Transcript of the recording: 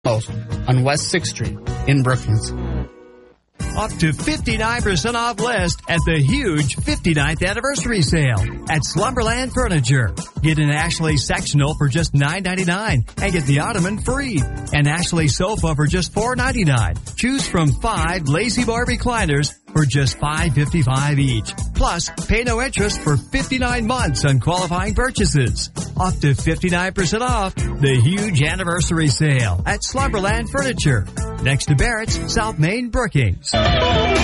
on West 6th Street in Brookings. Up to 59% off list at the huge 59th anniversary sale at Slumberland Furniture. Get an Ashley sectional for just $9.99 and get the ottoman free. An Ashley sofa for just $4.99. Choose from 5 Lazy Bar recliners for just $5.55 each. Plus, pay no interest for 59 months on qualifying purchases. Up to 59% off the huge anniversary sale at Slumberland Furniture. Next to Barrett's, South Main, Brookings.